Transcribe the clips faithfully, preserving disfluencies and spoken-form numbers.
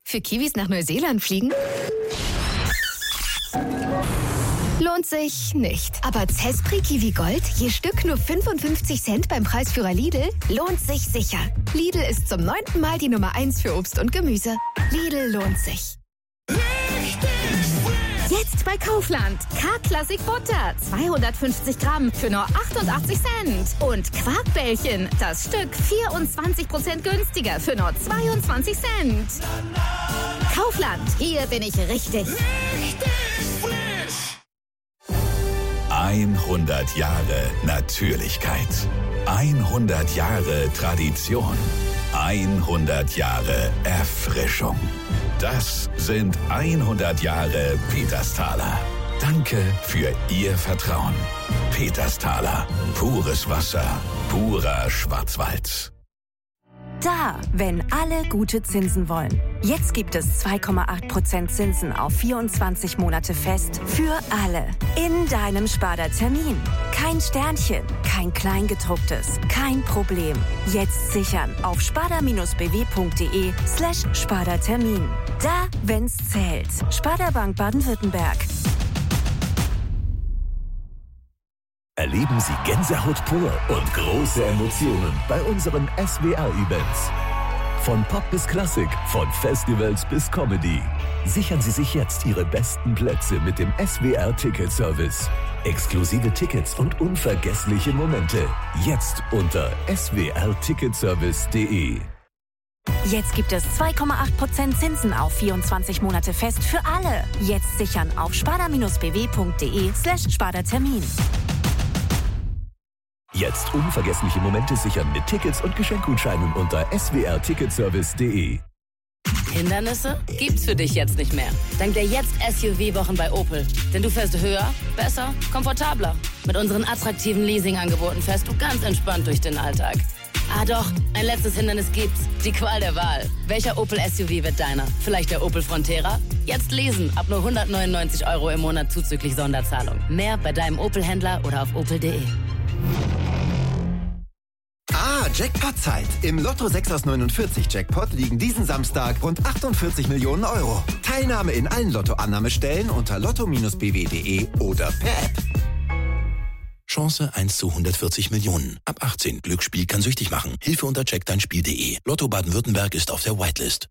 Für Kiwis nach Neuseeland fliegen? Lohnt sich nicht. Aber Zespri Kiwi Gold, je Stück nur fünfundfünfzig Cent beim Preisführer Lidl, lohnt sich sicher. Lidl ist zum neunten Mal die Nummer eins für Obst und Gemüse. Lidl lohnt sich. Jetzt bei Kaufland. K-Klassik Butter, zweihundertfünfzig Gramm für nur achtundachtzig Cent. Und Quarkbällchen, das Stück vierundzwanzig Prozent günstiger für nur zweiundzwanzig Cent. Kaufland, hier bin ich richtig. hundert Jahre Natürlichkeit. hundert Jahre Tradition. hundert Jahre Erfrischung. Das sind hundert Jahre Petersthaler. Danke für Ihr Vertrauen. Petersthaler. Pures Wasser. Purer Schwarzwald. Da, wenn alle gute Zinsen wollen. Jetzt gibt es zwei Komma acht Prozent Zinsen auf vierundzwanzig Monate fest für alle. In deinem Sparda Termin. Kein Sternchen, kein Kleingedrucktes, kein Problem. Jetzt sichern auf sparda-bw.de slash Sparda Termin. Da, wenn's zählt. Sparda Bank Baden-Württemberg. Erleben Sie Gänsehaut pur und große Emotionen bei unseren S W R-Events. Von Pop bis Klassik, von Festivals bis Comedy. Sichern Sie sich jetzt Ihre besten Plätze mit dem S W R-Ticketservice. Exklusive Tickets und unvergessliche Momente. Jetzt unter s w r ticketservice punkt d e. Jetzt gibt es zwei Komma acht Prozent Zinsen auf vierundzwanzig Monate fest für alle. Jetzt sichern auf sparda-bw.de slash Sparda Termin. Jetzt unvergessliche Momente sichern mit Tickets und Geschenkgutscheinen unter s w r ticketservice punkt d e. Hindernisse gibt's für dich jetzt nicht mehr. Dank der Jetzt-S U V-Wochen bei Opel. Denn du fährst höher, besser, komfortabler. Mit unseren attraktiven Leasing-Angeboten fährst du ganz entspannt durch den Alltag. Ah doch, ein letztes Hindernis gibt's. Die Qual der Wahl. Welcher Opel S U V wird deiner? Vielleicht der Opel Frontera? Jetzt lesen. Ab nur hundertneunundneunzig Euro im Monat zuzüglich Sonderzahlung. Mehr bei deinem Opel-Händler oder auf opel punkt d e. Ah, Jackpot-Zeit. Im Lotto sechs aus neunundvierzig Jackpot liegen diesen Samstag rund achtundvierzig Millionen Euro. Teilnahme in allen Lottoannahmestellen unter lotto Bindestrich b w punkt d e oder per App. Chance eins zu hundertvierzig Millionen. Ab achtzehn. Glücksspiel kann süchtig machen. Hilfe unter check dein Spiel punkt d e. Lotto Baden-Württemberg ist auf der Whitelist.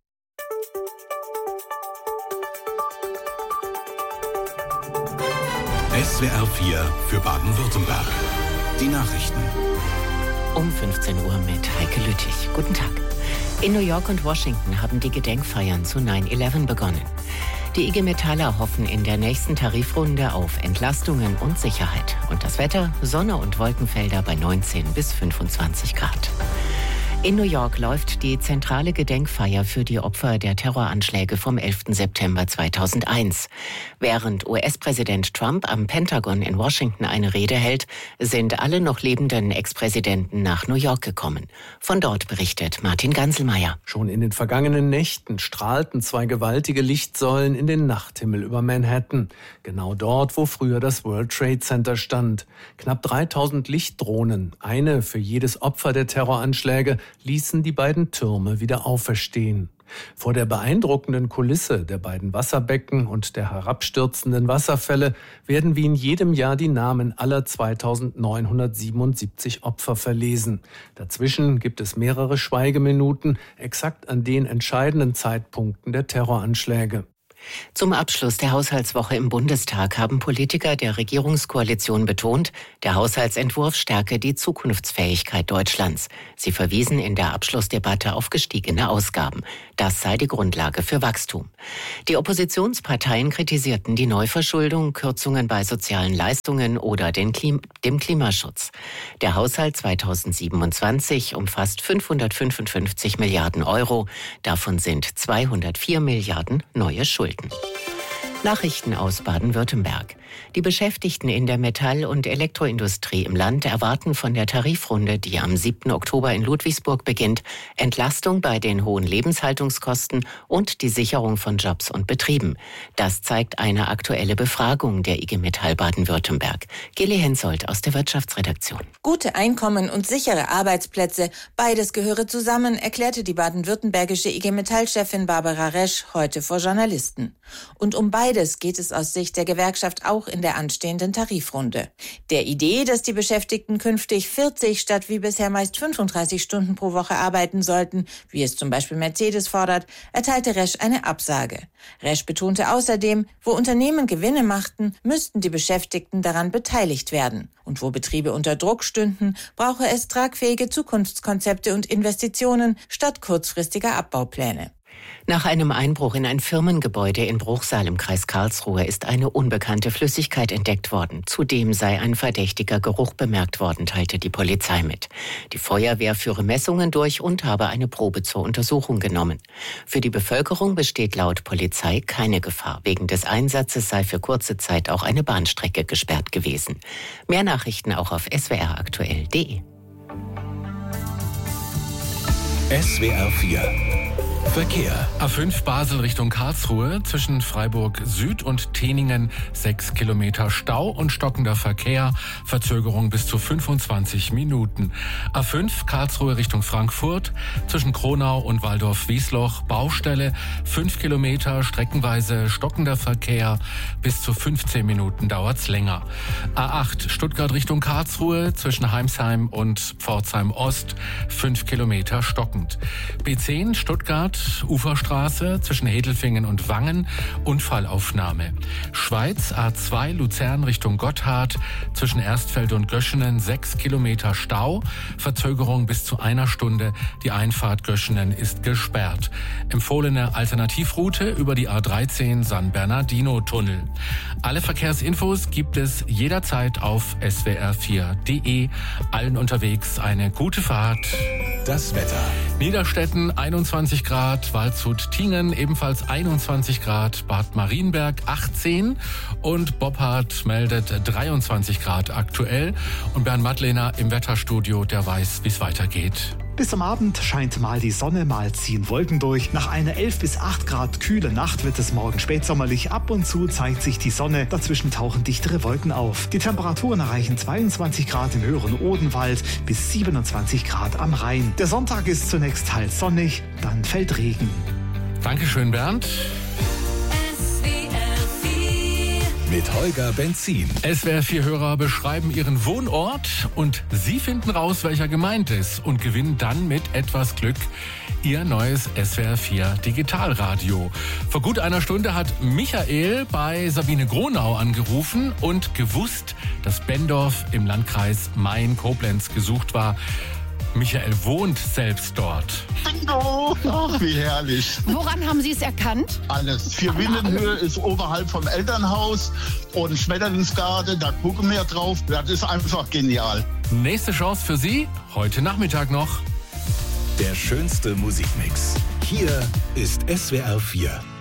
S W R vier für Baden-Württemberg. Die Nachrichten. Um fünfzehn Uhr mit Heike Lüttich. Guten Tag. In New York und Washington haben die Gedenkfeiern zu neun elf begonnen. Die I G Metaller hoffen in der nächsten Tarifrunde auf Entlastungen und Sicherheit. Und das Wetter, Sonne und Wolkenfelder bei neunzehn bis fünfundzwanzig Grad. In New York läuft die zentrale Gedenkfeier für die Opfer der Terroranschläge vom elften September zweitausendeins. Während U S-Präsident Trump am Pentagon in Washington eine Rede hält, sind alle noch lebenden Ex-Präsidenten nach New York gekommen. Von dort berichtet Martin Ganselmeier. Schon in den vergangenen Nächten strahlten zwei gewaltige Lichtsäulen in den Nachthimmel über Manhattan. Genau dort, wo früher das World Trade Center stand. Knapp dreitausend Lichtdrohnen, eine für jedes Opfer der Terroranschläge, ließen die beiden Türme wieder auferstehen. Vor der beeindruckenden Kulisse der beiden Wasserbecken und der herabstürzenden Wasserfälle werden wie in jedem Jahr die Namen aller zweitausendneunhundertsiebenundsiebzig Opfer verlesen. Dazwischen gibt es mehrere Schweigeminuten, exakt an den entscheidenden Zeitpunkten der Terroranschläge. Zum Abschluss der Haushaltswoche im Bundestag haben Politiker der Regierungskoalition betont, der Haushaltsentwurf stärke die Zukunftsfähigkeit Deutschlands. Sie verwiesen in der Abschlussdebatte auf gestiegene Ausgaben. Das sei die Grundlage für Wachstum. Die Oppositionsparteien kritisierten die Neuverschuldung, Kürzungen bei sozialen Leistungen oder den Klim- dem Klimaschutz. Der Haushalt zweitausendsiebenundzwanzig umfasst fünfhundertfünfundfünfzig Milliarden Euro. Davon sind zweihundertvier Milliarden neue Schulden. Nachrichten aus Baden-Württemberg. Die Beschäftigten in der Metall- und Elektroindustrie im Land erwarten von der Tarifrunde, die am siebten Oktober in Ludwigsburg beginnt, Entlastung bei den hohen Lebenshaltungskosten und die Sicherung von Jobs und Betrieben. Das zeigt eine aktuelle Befragung der I G Metall Baden-Württemberg. Geli Hensoldt aus der Wirtschaftsredaktion. Gute Einkommen und sichere Arbeitsplätze, beides gehöre zusammen, erklärte die baden-württembergische I G Metall-Chefin Barbara Resch heute vor Journalisten. Und um beides geht es aus Sicht der Gewerkschaft auch in der anstehenden Tarifrunde. Der Idee, dass die Beschäftigten künftig vierzig statt wie bisher meist fünfunddreißig Stunden pro Woche arbeiten sollten, wie es zum Beispiel Mercedes fordert, erteilte Resch eine Absage. Resch betonte außerdem, wo Unternehmen Gewinne machten, müssten die Beschäftigten daran beteiligt werden. Und wo Betriebe unter Druck stünden, brauche es tragfähige Zukunftskonzepte und Investitionen statt kurzfristiger Abbaupläne. Nach einem Einbruch in ein Firmengebäude in Bruchsal im Kreis Karlsruhe ist eine unbekannte Flüssigkeit entdeckt worden. Zudem sei ein verdächtiger Geruch bemerkt worden, teilte die Polizei mit. Die Feuerwehr führe Messungen durch und habe eine Probe zur Untersuchung genommen. Für die Bevölkerung besteht laut Polizei keine Gefahr. Wegen des Einsatzes sei für kurze Zeit auch eine Bahnstrecke gesperrt gewesen. Mehr Nachrichten auch auf s w r aktuell punkt d e. S W R vier Verkehr. A fünf Basel Richtung Karlsruhe, zwischen Freiburg Süd und Teningen sechs Kilometer Stau und stockender Verkehr, Verzögerung bis zu fünfundzwanzig Minuten. A fünf Karlsruhe Richtung Frankfurt, zwischen Kronau und Waldorf-Wiesloch, Baustelle, fünf Kilometer, streckenweise stockender Verkehr, bis zu fünfzehn Minuten dauert's länger. A acht Stuttgart Richtung Karlsruhe, zwischen Heimsheim und Pforzheim Ost, fünf Kilometer stockend. B zehn Stuttgart Uferstraße zwischen Hedelfingen und Wangen, Unfallaufnahme. Schweiz A zwei Luzern Richtung Gotthard, zwischen Erstfeld und Göschenen sechs Kilometer Stau, Verzögerung bis zu einer Stunde. Die Einfahrt Göschenen ist gesperrt. Empfohlene Alternativroute über die A dreizehn San Bernardino-Tunnel. Alle Verkehrsinfos gibt es jederzeit auf s w r vier punkt d e. Allen unterwegs eine gute Fahrt. Das Wetter. Niederstetten einundzwanzig Grad, Waldshut-Tiengen ebenfalls einundzwanzig Grad, Bad Marienberg achtzehn und Boppard meldet dreiundzwanzig Grad aktuell. Und Bernd Madlener im Wetterstudio, der weiß, wie es weitergeht. Bis zum Abend scheint mal die Sonne, mal ziehen Wolken durch. Nach einer elf bis acht Grad kühle Nacht wird es morgen spätsommerlich. Ab und zu zeigt sich die Sonne, dazwischen tauchen dichtere Wolken auf. Die Temperaturen erreichen zweiundzwanzig Grad im höheren Odenwald bis siebenundzwanzig Grad am Rhein. Der Sonntag ist zunächst teils sonnig, dann fällt Regen. Dankeschön, Bernd. Mit Holger Benzin. S W R vier Hörer beschreiben ihren Wohnort und Sie finden raus, welcher gemeint ist und gewinnen dann mit etwas Glück Ihr neues S W R vier Digitalradio. Vor gut einer Stunde hat Michael bei Sabine Gronau angerufen und gewusst, dass Benndorf im Landkreis Main-Koblenz gesucht war. Michael wohnt selbst dort. Bingo! Ach, wie herrlich. Woran haben Sie es erkannt? Alles. Vier Windenhöhe ist oberhalb vom Elternhaus und Schmetterlingsgarten, da gucken wir drauf. Das ist einfach genial. Nächste Chance für Sie, heute Nachmittag noch. Der schönste Musikmix. Hier ist S W R vier.